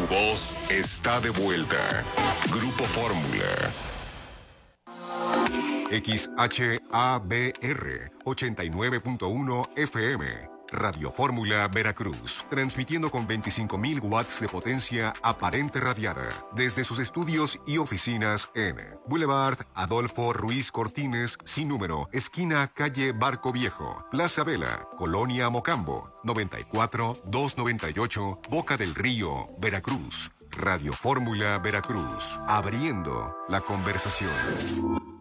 voz está de vuelta. Grupo Fórmula. XHABR 89.1 FM. Radio Fórmula Veracruz, transmitiendo con 25.000 watts de potencia aparente radiada desde sus estudios y oficinas en Boulevard Adolfo Ruiz Cortines, sin número, esquina calle Barco Viejo, Plaza Vela, Colonia Mocambo, 94-298, Boca del Río, Veracruz. Radio Fórmula Veracruz, abriendo la conversación.